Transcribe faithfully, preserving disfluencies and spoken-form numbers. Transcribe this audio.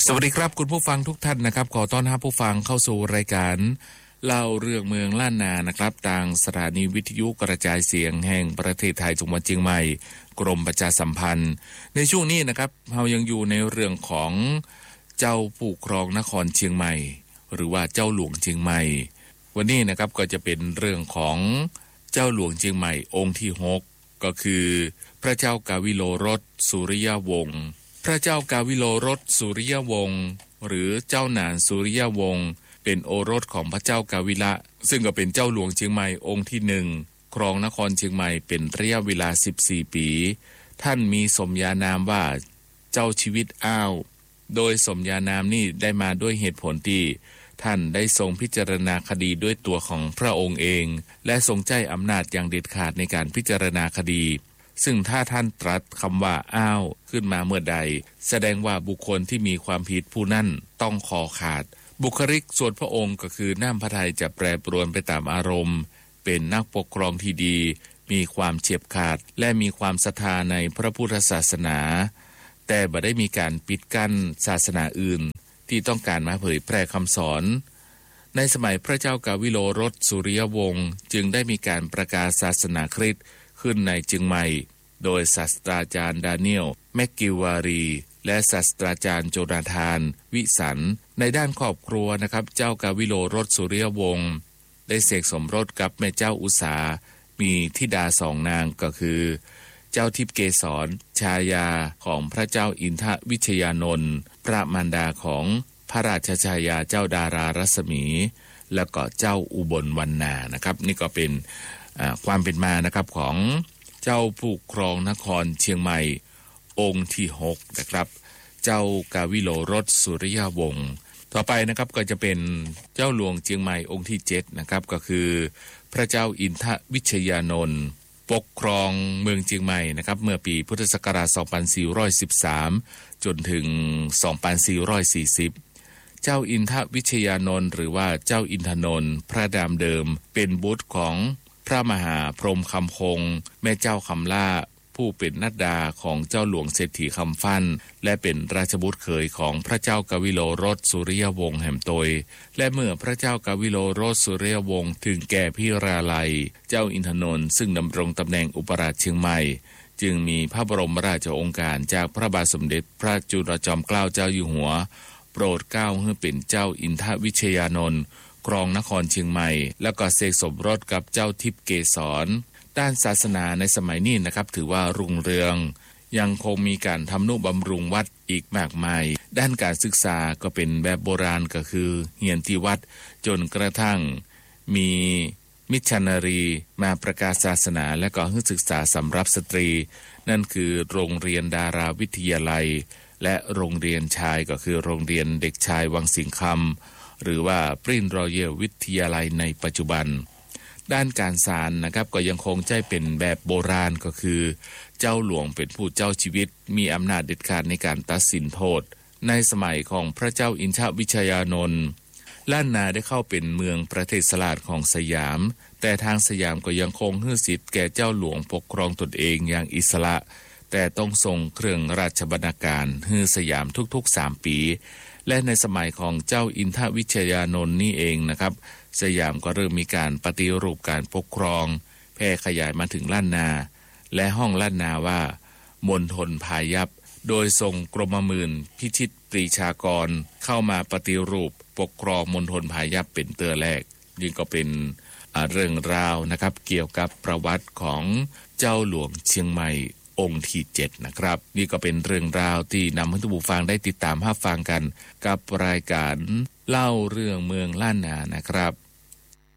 สวัสดีครับคุณผู้ฟังทุกท่านนะครับขอต้อนรับผู้ฟังเข้าสู่รายการเล่าเรื่องเมืองล้านนานะครับทางสถานีวิทยุกระจายเสียงแห่งประเทศไทยจังหวัดเชียงใหม่กรมประชาสัมพันธ์ในช่วงนี้นะครับเรายังอยู่ในเรื่องของเจ้าผู้ครองนครเชียงใหม่หรือว่าเจ้าหลวงเชียงใหม่วันนี้นะครับก็จะเป็นเรื่องของเจ้าหลวงเชียงใหม่องค์ที่หกก็คือพระเจ้ากาวิโลรสสุริยวงศ์พระเจ้ากาวิโลรสสุริยวงศ์หรือเจ้าหนานสุริยวงศ์เป็นโอรสของพระเจ้ากาวิละซึ่งก็เป็นเจ้าหลวงเชียงใหม่องค์ที่หนึ่งครองนครเชียงใหม่เป็นระยะเวลาสิบสี่ปีท่านมีสมญานามว่าเจ้าชีวิตอ้าวโดยสมญานามนี้ได้มาด้วยเหตุผลที่ท่านได้ทรงพิจารณาคดีด้วยตัวของพระองค์เองและทรงใจอำนาจอย่างเด็ดขาดในการพิจารณาคดีซึ่งถ้าท่านตรัสคำว่าอ้าวขึ้นมาเมื่อใดแสดงว่าบุคคลที่มีความผิดผู้นั้นต้องคอขาดบุคลิกส่วนพระองค์ก็คือน้ำพระทัยจะแปรปรวนไปตามอารมณ์เป็นนักปกครองที่ดีมีความเฉียบขาดและมีความศรัทธาในพระพุทธศาสนาแต่บ่ได้มีการปิดกั้นศาสนาอื่นที่ต้องการมาเผยแพร่คำสอนในสมัยพระเจ้ากาวิโลรสสุริยวงศ์จึงได้มีการประกาศศาสนาคริสต์ขึ้นในเชียงใหม่โดยศาสตราจารย์ดาเนียลแมคกิวารีและศาสตราจารย์โจนาธานวิสันในด้านครอบครัวนะครับเจ้ากาวิโลรสสุริยวงศ์ได้เสกสมรสกับแม่เจ้าอุษามีธิดาสองนางก็คือเจ้าทิพย์เกษรชายาของพระเจ้าอินทวิชยานนท์พระมารดาของพระราชชายาเจ้าดารารัศมีแล้วก็เจ้าอุบลวรรณานะครับนี่ก็เป็นความเป็นมานะครับของเจ้าผู้ครองนครเชียงใหม่องค์ที่หกนะครับเจ้ากาวิโลรสสุริยวงศ์ต่อไปนะครับก็จะเป็นเจ้าหลวงเชียงใหม่องค์ที่เจ็ดนะครับก็คือพระเจ้าอินทวิชยานนท์ปกครองเมืองเชียงใหม่นะครับเมื่อปีพุทธศักราชสองพันสี่ร้อยสิบสามจนถึงสองพันสี่ร้อยสี่สิบเจ้าอินทวิชยานนท์หรือว่าเจ้าอินทนนท์พระดามเดิมเป็นบุตรของพระมหาพรหมคำคงแม่เจ้าคำล่าผู้เป็นนัดดาของเจ้าหลวงเศรษฐีคำฟั่นและเป็นราชบุตรเขยของพระเจ้ากาวิโลรสสุริยวงศ์แห่มโตยและเมื่อพระเจ้ากาวิโลรสสุริยวงศ์ถึงแก่พิราลัยเจ้าอินทนนท์ซึ่งดำรงตำแหน่งอุปราชเชียงใหม่จึงมีพระบรมราชโองการจากพระบาทสมเด็จพระจุลจอมเกล้าเจ้าอยู่หัวโปรดเกล้าให้เป็นเจ้าอินทวิชยานนท์ครองนครเชียงใหม่แล้วก็เสกสมรสกับเจ้าทิพย์เกษรด้านศาสนาในสมัยนี้นะครับถือว่ารุ่งเรืองยังคงมีการทำนุบำรุงวัดอีกมากมายด้านการศึกษาก็เป็นแบบโบราณก็คือเรียนที่วัดจนกระทั่งมีมิชชันนารีมาประกาศศาสนาและก็ให้ศึกษาสำหรับสตรีนั่นคือโรงเรียนดาราวิทยาลัยและโรงเรียนชายก็คือโรงเรียนเด็กชายวังสิงห์คำหรือว่าปรินรอยัลวิทยาลัยในปัจจุบันด้านการศาลนะครับก็ยังคงใช้เป็นแบบโบราณก็คือเจ้าหลวงเป็นผู้เจ้าชีวิตมีอำนาจเด็ดขาดในการตัดสินโทษในสมัยของพระเจ้าอินทวิชยานนท์ล้านนาได้เข้าเป็นเมืองประเทศสลาดของสยามแต่ทางสยามก็ยังคงให้สิทธิ์แก่เจ้าหลวงปกครองตนเองอย่างอิสระแต่ต้องส่งเครื่องราชบรรณาการให้สยามทุกๆสามปีและในสมัยของเจ้าอินทวิชยานนท์นี่เองนะครับสยามก็เริ่มมีการปฏิรูปการปกครองแพร่ขยายมาถึงล้านนาและห้องล้านนาว่ามณฑลพายัพโดยทรงกรมหมื่นพิชิตปรีชากรเข้ามาปฏิรูปปกครองมณฑลพายัพเป็นเตือแรกนี่ก็เป็นเรื่องราวนะครับเกี่ยวกับประวัติของเจ้าหลวงเชียงใหม่องค์ที่เจ็ดนะครับนี่ก็เป็นเรื่องราวที่นำให้ทุกผู้ฟังได้ติดตามรับฟังกันกับรายการเล่าเรื่องเมืองล้านนานะครับ